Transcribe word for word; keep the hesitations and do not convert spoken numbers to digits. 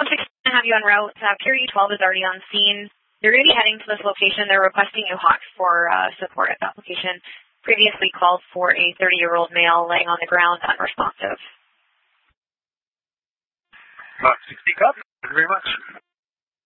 Club sixteen, I have you en route. Uh, Q R U twelve is already on scene. They're going to be heading to this location. They're requesting you Hawk for uh, support at that location. Previously called for a thirty-year-old male laying on the ground, unresponsive. Club sixteen, Club. Thank you very much.